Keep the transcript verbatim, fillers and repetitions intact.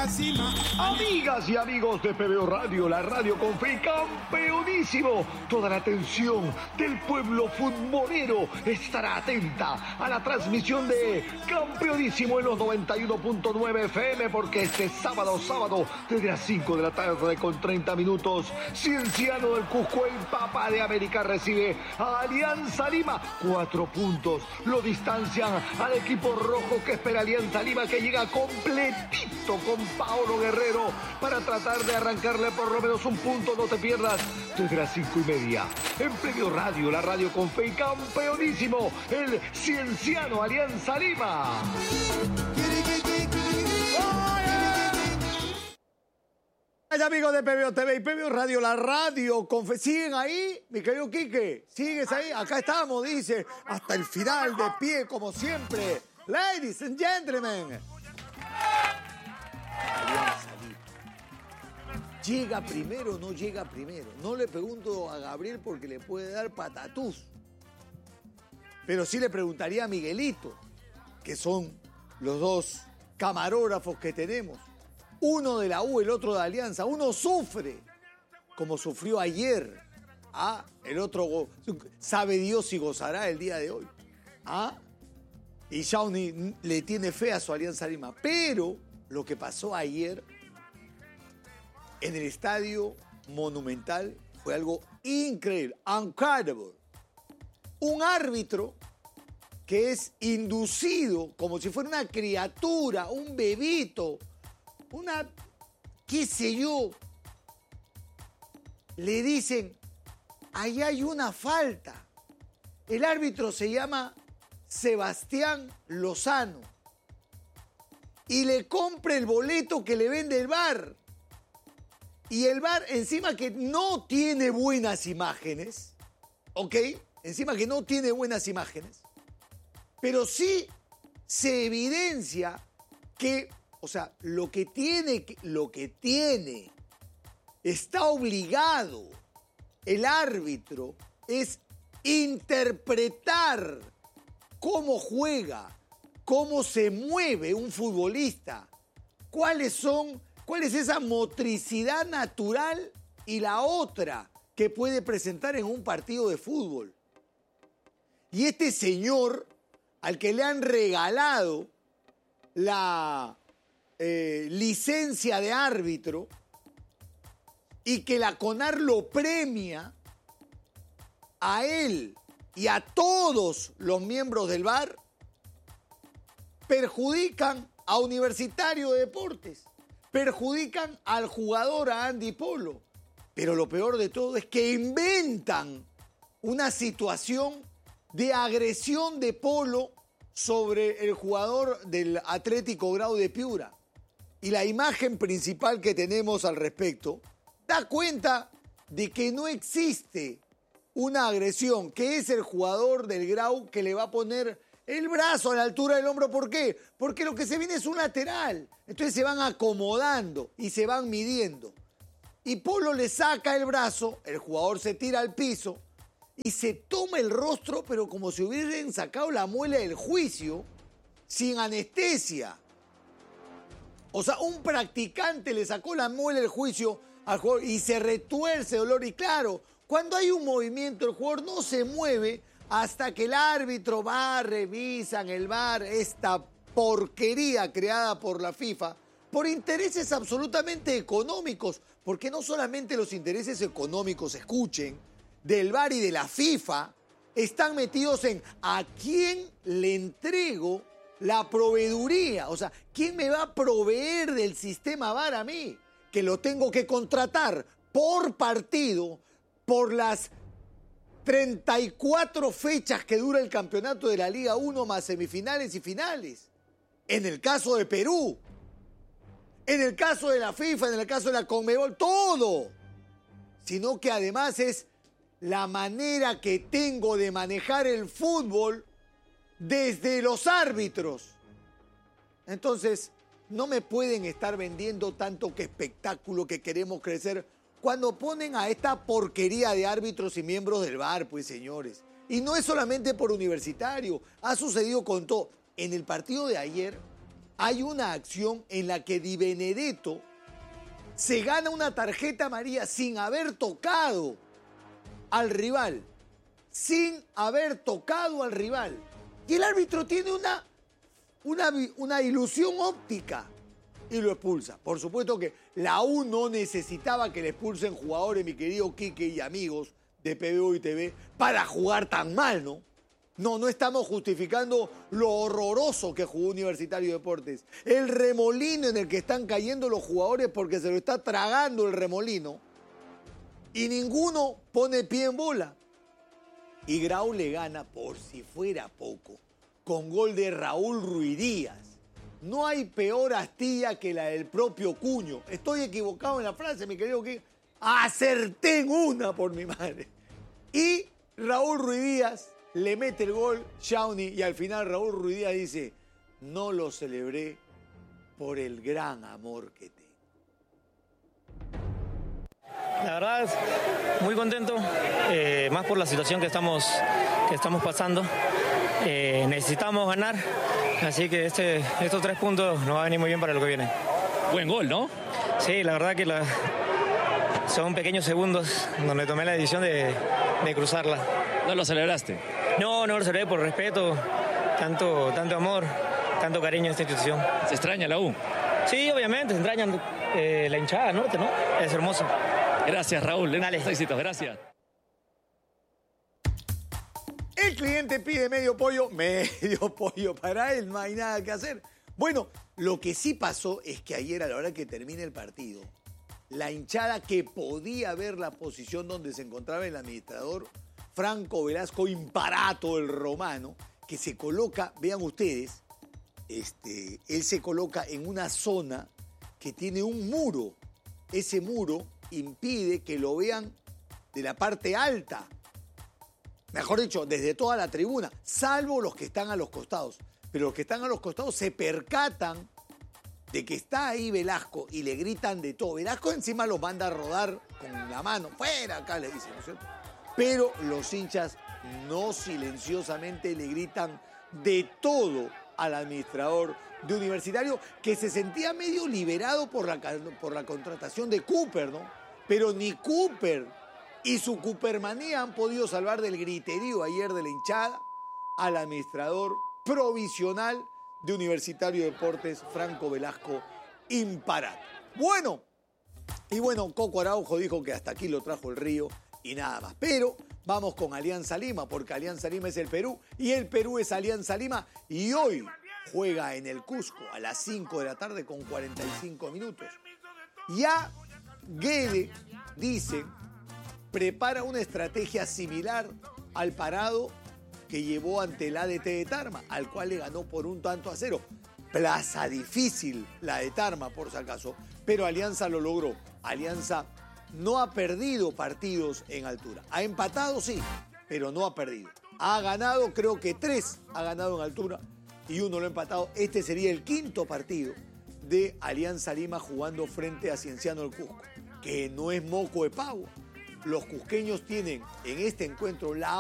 cima. Amigas y amigos de P B O Radio, la radio con fe, campeonísimo. Toda la atención del pueblo futbolero estará atenta a la transmisión de Campeonísimo en los noventa y uno punto nueve F M, porque este sábado, sábado, desde las cinco de la tarde con treinta minutos, Cienciano del Cusco, el Papa de América, recibe a Alianza Lima. Cuatro puntos lo distancian al equipo rojo que espera Alianza Lima, que llega completito con Paolo Guerrero para tratar de arrancarle por lo menos un punto. No te pierdas desde las cinco y media en P B O Radio, la radio con fe y campeonísimo, el Cienciano Alianza Lima. Ay, amigos de P B O T V y P B O Radio, la radio con fe. ¿Siguen ahí, mi querido Quique? ¿Sigues ahí? Acá estamos, dice, hasta el final, de pie como siempre. Ladies and gentlemen. Alianza Lima. ¿Llega primero o no llega primero? No le pregunto a Gabriel porque le puede dar patatús. Pero sí le preguntaría a Miguelito, que son los dos camarógrafos que tenemos. Uno de la U, el otro de Alianza. Uno sufre, como sufrió ayer. Ah, el otro sabe Dios si gozará el día de hoy. Ah, y Shawnee le tiene fe a su Alianza Lima. Pero lo que pasó ayer en el Estadio Monumental fue algo increíble, incredible. Un árbitro que es inducido como si fuera una criatura, un bebito, una, qué sé yo, le dicen, ahí hay una falta. El árbitro se llama Sebastián Lozano y le compra el boleto que le vende el V A R. Y el V A R, encima que no tiene buenas imágenes, ¿ok? Encima que no tiene buenas imágenes, pero sí se evidencia que, o sea, lo que tiene, lo que tiene, está obligado el árbitro es interpretar cómo juega, cómo se mueve un futbolista, cuáles son, cuál es esa motricidad natural y la otra que puede presentar en un partido de fútbol. Y este señor, al que le han regalado la eh, licencia de árbitro y que la CONAR lo premia a él y a todos los miembros del V A R, perjudican a Universitario de Deportes, perjudican al jugador, a Andy Polo. Pero lo peor de todo es que inventan una situación de agresión de Polo sobre el jugador del Atlético Grau de Piura. Y la imagen principal que tenemos al respecto da cuenta de que no existe una agresión, que es el jugador del Grau que le va a poner el brazo a la altura del hombro. ¿Por qué? Porque lo que se viene es un lateral. Entonces se van acomodando y se van midiendo. Y Polo le saca el brazo, el jugador se tira al piso y se toma el rostro, pero como si hubieran sacado la muela del juicio, sin anestesia. O sea, un practicante le sacó la muela del juicio al jugador y se retuerce de dolor. Y claro, cuando hay un movimiento, el jugador no se mueve hasta que el árbitro va, revisan el V A R, esta porquería creada por la FIFA, por intereses absolutamente económicos, porque no solamente los intereses económicos, escuchen, del V A R y de la FIFA, están metidos en a quién le entrego la proveeduría. O sea, ¿quién me va a proveer del sistema V A R a mí? Que lo tengo que contratar por partido, por las treinta y cuatro fechas que dura el campeonato de la Liga uno, más semifinales y finales. En el caso de Perú, en el caso de la FIFA, en el caso de la Conmebol, todo. Sino que además es la manera que tengo de manejar el fútbol desde los árbitros. Entonces, no me pueden estar vendiendo tanto que espectáculo, que queremos crecer, cuando ponen a esta porquería de árbitros y miembros del V A R, pues, señores. Y no es solamente por Universitario, ha sucedido con todo. En el partido de ayer, hay una acción en la que Di Benedetto se gana una tarjeta amarilla sin haber tocado al rival. Sin haber tocado al rival. Y el árbitro tiene una, una, una ilusión óptica y lo expulsa. Por supuesto que la U no necesitaba que le expulsen jugadores, mi querido Quique y amigos de P B U y T V, para jugar tan mal, ¿no? No, no estamos justificando lo horroroso que jugó Universitario de Deportes. El remolino en el que están cayendo los jugadores porque se lo está tragando el remolino. Y ninguno pone pie en bola. Y Grau le gana, por si fuera poco, con gol de Raúl Ruidíaz. No hay peor astilla que la del propio Cuño. Estoy equivocado en la frase, mi querido que acerté en una, por mi madre. Y Raúl Ruidíaz le mete el gol, Shawnee, y al final Raúl Ruidíaz dice, no lo celebré por el gran amor que tengo. La verdad, muy contento, eh, más por la situación que estamos, que estamos pasando. Eh, necesitamos ganar, así que este, estos tres puntos nos va a venir muy bien para lo que viene. Buen gol, ¿no? Sí, la verdad que la, son pequeños segundos donde tomé la decisión de, de cruzarla. ¿No lo celebraste? No, no lo celebré por respeto, tanto, tanto amor, tanto cariño a esta institución. ¿Se extraña la U? Sí, obviamente, se extrañan eh, la hinchada norte, ¿no? Es hermoso. Gracias, Raúl. Dale. Éxitos, gracias. El cliente pide medio pollo, medio pollo para él, no hay nada que hacer. Bueno, lo que sí pasó es que ayer, a la hora que termine el partido, la hinchada que podía ver la posición donde se encontraba el administrador Franco Velasco Imparato, el romano, que se coloca, vean ustedes, este, él se coloca en una zona que tiene un muro. Ese muro impide que lo vean de la parte alta. Mejor dicho, desde toda la tribuna, salvo los que están a los costados. Pero los que están a los costados se percatan de que está ahí Velasco y le gritan de todo. Velasco encima los manda a rodar con la mano. ¡Fuera acá!, le dicen, ¿no es cierto? Pero los hinchas no silenciosamente le gritan de todo al administrador de Universitario, que se sentía medio liberado por la, por la contratación de Cooper, ¿no? Pero ni Cooper y su Coopermanía han podido salvar del griterío ayer de la hinchada al administrador provisional de Universitario de Deportes, Franco Velasco Imparato. Bueno, y bueno, Coco Araujo dijo que hasta aquí lo trajo el río y nada más. Pero vamos con Alianza Lima, porque Alianza Lima es el Perú y el Perú es Alianza Lima. Y hoy juega en el Cusco a las cinco de la tarde con cuarenta y cinco minutos. Ya Guede, dice, prepara una estrategia similar al parado que llevó ante el A D T de Tarma, al cual le ganó por un tanto a cero. Plaza difícil la de Tarma, por si acaso, pero Alianza lo logró. Alianza no ha perdido partidos en altura. Ha empatado, sí, pero no ha perdido. Ha ganado, creo que tres ha ganado en altura y uno lo ha empatado. Este sería el quinto partido de Alianza Lima jugando frente a Cienciano del Cusco, que no es moco de pavo. Los cusqueños tienen en este encuentro la